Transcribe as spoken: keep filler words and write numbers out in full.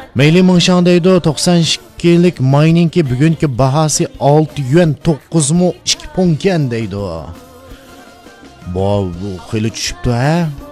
Mayli mingshang deydi, to'qson ikkilik mayninki bugungi bahasi olti yuan to'qqiz ming ikki punkan deydi. Bu xili tushibdi ha?